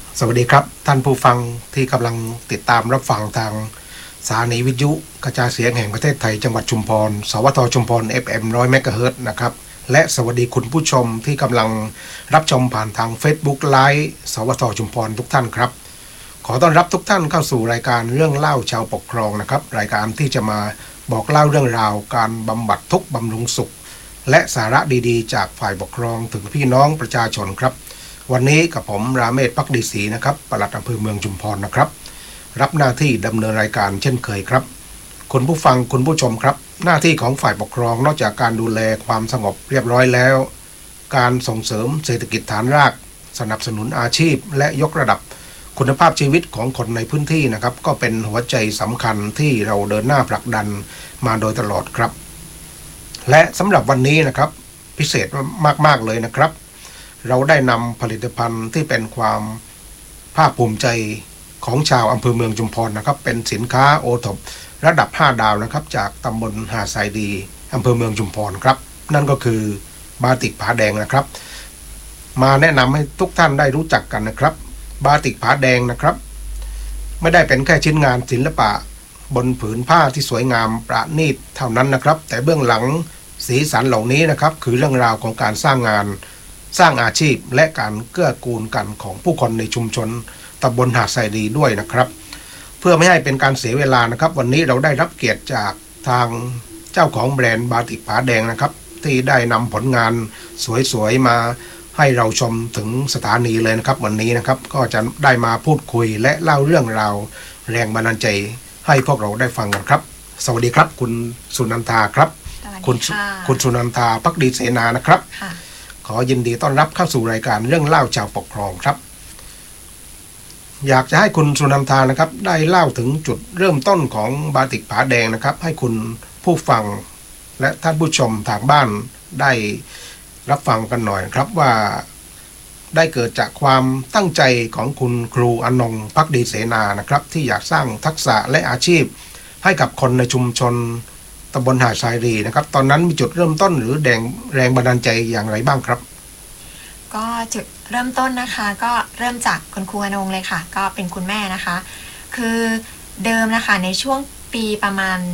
สวัสดีครับท่านผู้ฟังที่กำลังติดตามรับฟังทางสถานีวิทยุกระจายเสียงแห่งประเทศไทยจังหวัดชุมพรสวทชุมพร FM 100 เมกะเฮิรตซ์นะครับและสวัสดีคุณผู้ชมที่กำลังรับชมผ่านทาง Facebook Live สวทชุมพรทุกท่านครับขอต้อนรับทุกท่านเข้าสู่รายการเรื่องเล่าชาวปกครองนะครับรายการที่จะมาบอกเล่าเรื่องราวการบำบัดทุกข์บำรุงสุขและสาระดีๆจากฝ่ายปกครองถึงพี่น้องประชาชนครับวันนี้กับผมราเมศ ภักดีศรีนะครับปลัดอำเภอเมืองชุมพรนะครับรับหน้าที่ดำเนินรายการเช่นเคยครับคุณผู้ฟังคุณผู้ชมครับหน้าที่ของฝ่ายปกครองนอกจากการดูแลความสงบเรียบร้อยแล้วการส่งเสริมเศรษฐกิจฐานรากสนับสนุนอาชีพและยกระดับคุณภาพชีวิตของคนในพื้นที่นะครับก็เป็นหัวใจสำคัญที่เราเดินหน้าผลักดันมาโดยตลอดครับและสำหรับวันนี้นะครับพิเศษมากๆเลยนะครับเราได้นำผลิตภัณฑ์ที่เป็นความภาคภูมิใจของชาวอำเภอเมืองชุมพรนะครับเป็นสินค้าโอท็อประดับ5ดาวนะครับจากตำบลหาดทรายดีอำเภอเมืองชุมพรครับนั่นก็คือบาติกผาแดงนะครับมาแนะนำให้ทุกท่านได้รู้จักกันนะครับบาติกผาแดงนะครับไม่ได้เป็นแค่ชิ้นงานศิลปะบนผืนผ้าที่สวยงามประณีตเท่านั้นนะครับแต่เบื้องหลังสีสันเหล่านี้นะครับคือเรื่องราวของการสร้างงานสร้างอาชีพและการเกื้อกูลกันของผู้คนในชุมชนตำบลหาดทรายดีด้วยนะครับเพื่อไม่ให้เป็นการเสียเวลานะครับวันนี้เราได้รับเกียรติจากทางเจ้าของแบรนด์บาติกผาแดงนะครับที่ได้นำผลงานสวยๆมาให้เราชมถึงสถานีเลยนะครับวันนี้นะครับก็จะได้มาพูดคุยและเล่าเรื่องราวแรงบันดาลใจให้พวกเราได้ฟังกันครับสวัสดีครับคุณสุนันทาครับคุณสุนันทา ภักดีเสนานะครับขอยินดีต้อนรับเข้าสู่รายการเรื่องเล่าชาวปกครองครับอยากจะให้คุณสุนันทานะครับได้เล่าถึงจุดเริ่มต้นของบาติกผาแดงนะครับให้คุณผู้ฟังและท่านผู้ชมทางบ้านได้รับฟังกันหน่อยครับว่าได้เกิดจากความตั้งใจของคุณครูอนงค์ ภักดีเสนานะครับที่อยากสร้างทักษะและอาชีพให้กับคนในชุมชนตำบลหาดทรายดีนะครับตอนนั้นมีจุดเริ่มต้นหรือแรงบันดาลใจอย่างไรบ้างครับก็จุดเริ่มต้นนะคะก็เริ่มจากคุณครูอนงค์เลยค่ะก็เป็นคุณแม่นะคะคือเดิมนะคะในช่วงปีประมาณ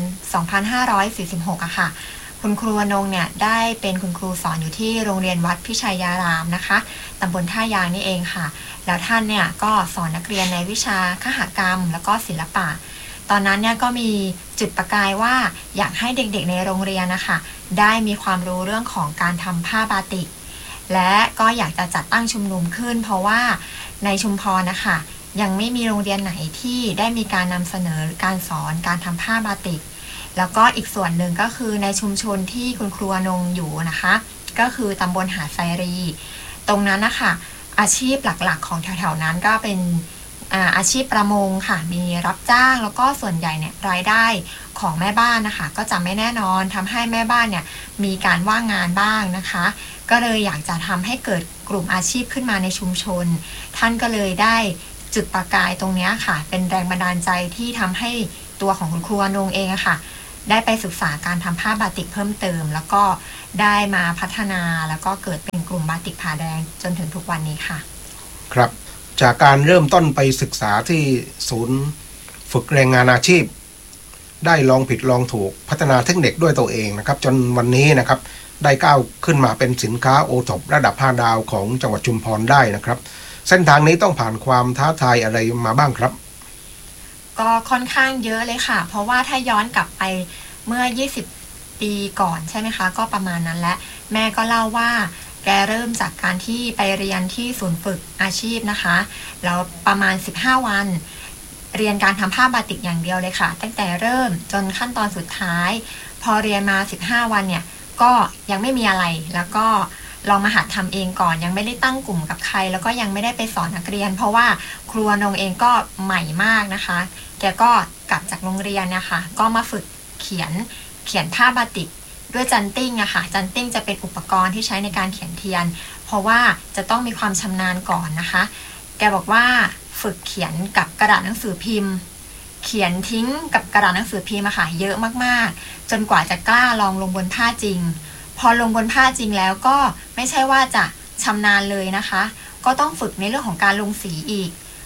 2546อะค่ะคุณครูอนงค์เนี่ยได้เป็นคุณครูสอนอยู่ที่โรงเรียนวัดพิชัยยารามนะคะตำบลท่ายางนี่เองค่ะแล้วท่านเนี่ยก็สอนนักเรียนในวิชาคหกรรมแล้วก็ศิลปะตอนนั้นเนี่ยก็มีจุดประกายว่าอยากให้เด็กๆในโรงเรียนนะคะได้มีความรู้เรื่องของการทำผ้าบาติกและก็อยากจะจัดตั้งชุมนุมขึ้นเพราะว่าในชุมพรนะคะยังไม่มีโรงเรียนไหนที่ได้มีการนำเสนอการสอนการทำผ้าบาติกแล้วก็อีกส่วนหนึ่งก็คือในชุมชนที่คุณครูอนงค์อยู่นะคะก็คือตำบลหาดทรายรีตรงนั้นนะคะอาชีพหลักๆของแถวๆนั้นก็เป็นอาชีพประมงค่ะมีรับจ้างแล้วก็ส่วนใหญ่เนี่ยรายได้ของแม่บ้านนะคะก็จะไม่แน่นอนทำให้แม่บ้านเนี่ยมีการว่างงานบ้างนะคะก็เลยอยากจะทำให้เกิดกลุ่มอาชีพขึ้นมาในชุมชนท่านก็เลยได้จุดประกายตรงนี้ค่ะเป็นแรงบันดาลใจที่ทำให้ตัวของคุณครูอนงค์เองอะค่ะได้ไปศึกษาการทำผ้าบาติกเพิ่มเติมแล้วก็ได้มาพัฒนาแล้วก็เกิดเป็นกลุ่มบาติกผาแดงจนถึงทุกวันนี้ค่ะครับจากการเริ่มต้นไปศึกษาที่ศูนย์ฝึกแรงงานอาชีพได้ลองผิดลองถูกพัฒนาเทคนิคด้วยตัวเองนะครับจนวันนี้นะครับได้ก้าวขึ้นมาเป็นสินค้าโอท็อประดับ5ดาวของจังหวัดชุมพรได้นะครับเส้นทางนี้ต้องผ่านความท้าทายอะไรมาบ้างครับก็ค่อนข้างเยอะเลยค่ะเพราะว่าถ้าย้อนกลับไปเมื่อ20ปีก่อนใช่ไหมคะก็ประมาณนั้นและแม่ก็เล่าว่าแกเริ่มจากการที่ไปเรียนที่ศูนย์ฝึกอาชีพนะคะแล้วประมาณ15วันเรียนการทำผ้าบาติกอย่างเดียวเลยค่ะตั้งแต่เริ่มจนขั้นตอนสุดท้ายพอเรียนมา15วันเนี่ยก็ยังไม่มีอะไรแล้วก็ลองมาหัดทำเองก่อนยังไม่ได้ตั้งกลุ่มกับใครแล้วก็ยังไม่ได้ไปสอนนักเรียนเพราะว่าครูอนงค์เองก็ใหม่มากนะคะแกก็กลับจากโรงเรียนนะคะก็มาฝึกเขียนผ้าบาติกด้วยจันติ้งอะค่ะจันติ้งจะเป็นอุปกรณ์ที่ใช้ในการเขียนเทียนเพราะว่าจะต้องมีความชำนาญก่อนนะคะแกบอกว่าฝึกเขียนกับกระดาษหนังสือพิมพ์เขียนทิ้งกับกระดาษหนังสือพิมพ์อะค่ะเยอะมากๆจนกว่าจะกล้าลองลงบนผ้าจริงพอลงบนผ้าจริงแล้วก็ไม่ใช่ว่าจะชำนาญเลยนะคะก็ต้องฝึกในเรื่องของการลงสีอีก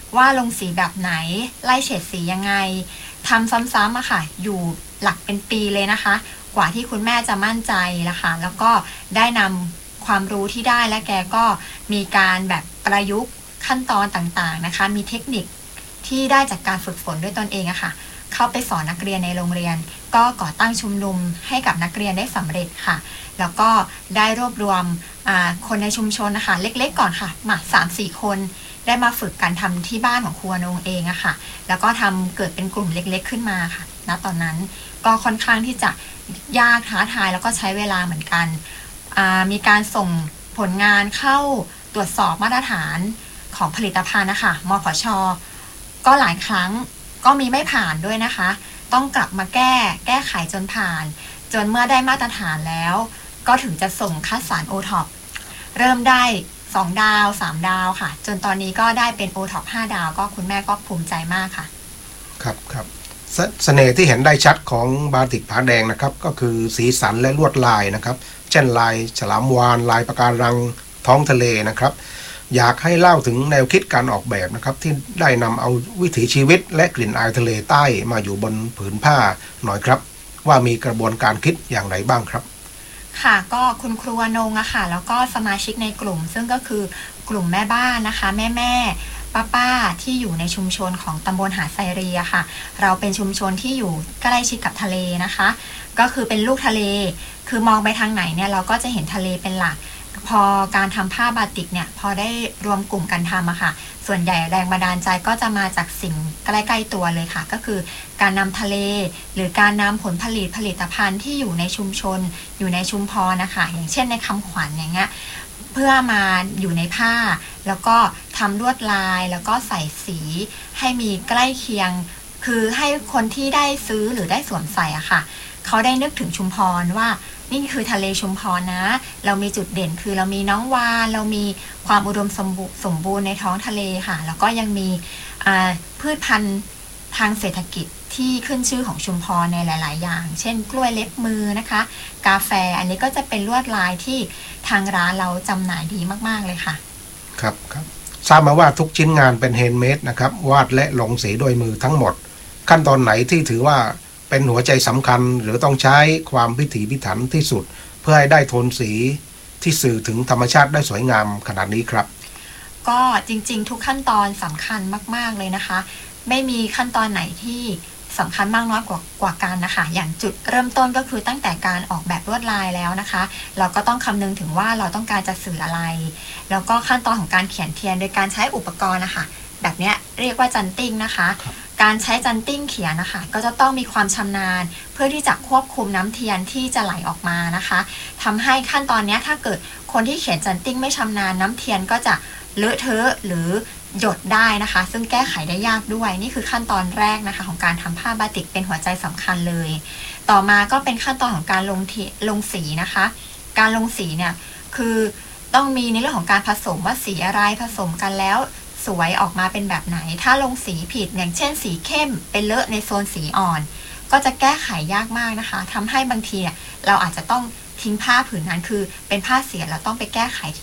ว่าลงสีแบบไหนไล่เฉดสียังไงทำซ้ำๆอะค่ะอยู่หลักเป็นปีเลยนะคะกว่าที่คุณแม่จะมั่นใจละค่ะแล้วก็ได้นำความรู้ที่ได้และแกก็มีการแบบประยุกต์ขั้นตอนต่างๆนะคะมีเทคนิคที่ได้จากการฝึกฝนด้วยตนเองอะค่ะเข้าไปสอนนักเรียนในโรงเรียนก็ก่อตั้งชุมนุมให้กับนักเรียนได้สำเร็จค่ะแล้วก็ได้รวบรวมคนในชุมชนนะคะเล็กๆก่อนค่ะมา 3-4 คนได้มาฝึกการทำที่บ้านของครูอนงเองอะค่ะแล้วก็ทำเกิดเป็นกลุ่มเล็กๆขึ้นมาค่ะณตอนนั้นก็ค่อนข้างที่จะยากท้าทายแล้วก็ใช้เวลาเหมือนกันมีการส่งผลงานเข้าตรวจสอบมาตรฐานของผลิตภัณฑ์นะคะมผช.ก็หลายครั้งก็มีไม่ผ่านด้วยนะคะต้องกลับมาแก้ไขจนผ่านจนเมื่อได้มาตรฐานแล้วก็ถึงจะส่งคัดสรร OTOP เริ่มได้2 ดาว 3 ดาวค่ะจนตอนนี้ก็ได้เป็น OTOP 5 ดาวก็คุณแม่ก็ภูมิใจมากค่ะครับเสน่ห์ที่เห็นได้ชัดของบาติกผาแดงนะครับก็คือสีสันและลวดลายนะครับเช่นลายฉลามวาฬลายปะการังท้องทะเลนะครับอยากให้เล่าถึงแนวคิดการออกแบบนะครับที่ได้นำเอาวิถีชีวิตและกลิ่นอายทะเลใต้มาอยู่บนผืนผ้าหน่อยครับว่ามีกระบวนการคิดอย่างไรบ้างครับค่ะก็คุณครูอนงอะค่ะแล้วก็สมาชิกในกลุ่มซึ่งก็คือกลุ่มแม่บ้านนะคะแม่ป้าที่อยู่ในชุมชนของตำบลหาดไซรีอะค่ะเราเป็นชุมชนที่อยู่ใกล้ชิดกับทะเลนะคะก็คือเป็นลูกทะเลคือมองไปทางไหนเนี่ยเราก็จะเห็นทะเลเป็นหลักพอการทำผ้าบาติกเนี่ยพอได้รวมกลุ่มกันทำอะค่ะส่วนใหญ่แรงบันดาลใจก็จะมาจากสิ่งใกล้ๆตัวเลยค่ะก็คือการนำทะเลหรือการนำผลผลิตภัณฑ์ที่อยู่ในชุมชนอยู่ในชุมพรนะคะอย่างเช่นในคำขวัญอย่างเงี้ยเพื่อมาอยู่ในผ้าแล้วก็ทำลวดลายแล้วก็ใส่สีให้มีใกล้เคียงคือให้คนที่ได้ซื้อหรือได้สวมใส่อะค่ะเขาได้นึกถึงชุมพรว่านี่คือทะเลชุมพรนะเรามีจุดเด่นคือเรามีน้องวาฬเรามีความอุดมสมบูรณ์ในท้องทะเลค่ะแล้วก็ยังมีพืชพันธุ์ทางเศรษฐกิจที่ขึ้นชื่อของชุมพรในหลายๆอย่างเช่นกล้วยเล็บมือนะคะกาแฟอันนี้ก็จะเป็นลวดลายที่ทางร้านเราจำหน่ายดีมากๆเลยค่ะครับทราบมาว่าทุกชิ้นงานเป็นแฮนด์เมดนะครับวาดและลงสีด้วยมือทั้งหมดขั้นตอนไหนที่ถือว่าเป็นหัวใจสำคัญหรือต้องใช้ความพิถีพิถันที่สุดเพื่อให้ได้โทนสีที่สื่อถึงธรรมชาติได้สวยงามขนาดนี้ครับก็จริงๆทุกขั้นตอนสำคัญมากๆเลยนะคะไม่มีขั้นตอนไหนที่สำคัญมากน้อยกว่ากันนะคะอย่างจุดเริ่มต้นก็คือตั้งแต่การออกแบบลวดลายแล้วนะคะเราก็ต้องคำนึงถึงว่าเราต้องการจะสื่ออะไรแล้วก็ขั้นตอนของการเขียนเทียนโดยการใช้อุปกรณ์นะคะแบบนี้เรียกว่าจันติ้งนะคะการใช้จันติ้งเขียนนะคะก็จะต้องมีความชำนาญเพื่อที่จะควบคุมน้ำเทียนที่จะไหลออกมานะคะทำให้ขั้นตอนนี้ถ้าเกิดคนที่เขียนจันติ้งไม่ชำนาญน้ำเทียนก็จะเลอะเทอะหรือหยดได้นะคะซึ่งแก้ไขได้ยากด้วยนี่คือขั้นตอนแรกนะคะของการทำผ้าบาติกเป็นหัวใจสำคัญเลยต่อมาก็เป็นขั้นตอนของการลงสีนะคะการลงสีเนี่ยคือต้องมีในเรื่องของการผสมว่าสีอะไรผสมกันแล้วสวยออกมาเป็นแบบไหนถ้าลงสีผิดอย่างเช่นสีเข้มเป็นเลอะในโซนสีอ่อนก็จะแก้ไขยากมากนะคะทำให้บางทีเราอาจจะต้องทิ้งผ้าผืนนั้นคือเป็นผ้าเสียแล้วต้องไปแก้ไข